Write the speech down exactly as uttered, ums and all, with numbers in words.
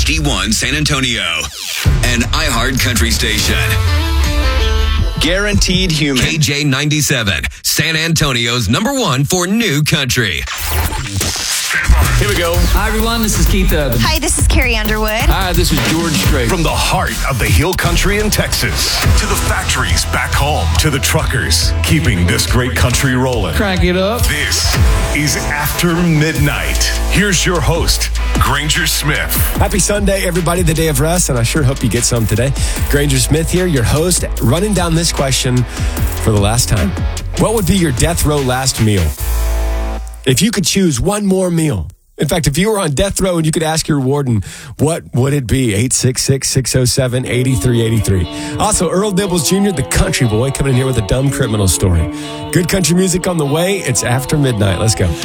D one San Antonio, an iHeart Country station. Guaranteed Human. K J ninety-seven, San Antonio's number one for new country. Here we go. Hi, everyone. This is Keith Urban. Hi, this is Carrie Underwood. Hi, this is George Strait. From the heart of the Hill Country in Texas to the factories back home to the truckers keeping this great country rolling. Crank it up. This is After Midnight. Here's your host, Granger Smith. Happy Sunday, everybody, the day of rest, and I sure hope you get some today. Granger Smith here, your host, running down this question for the last time. What would be your death row last meal? If you could choose one more meal. In fact, if you were on death row and you could ask your warden, what would it be? eight six six, six oh seven, eight three eight three. Also, Earl Dibbles Junior, the country boy, coming in here with a dumb criminal story. Good country music on the way. It's After Midnight. Let's go.